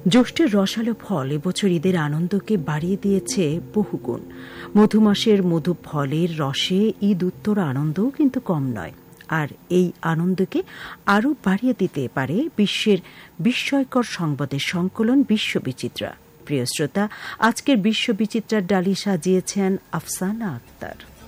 জ্যৈষ্ঠের রসালো ফল এবছর ঈদের আনন্দকে বাড়িয়ে দিয়েছে বহুগুণ। মধুমাসের মধু ফলের রসে ঈদ উত্তর আনন্দও কিন্তু কম নয়। আর এই আনন্দকে আরও বাড়িয়ে দিতে পারে বিশ্বের বিস্ময়কর সংবাদের সংকলন বিশ্ববিচিত্রা। প্রিয় শ্রোতা, আজকের বিশ্ববিচিত্রার ডালি সাজিয়েছেন আফসানা আক্তার।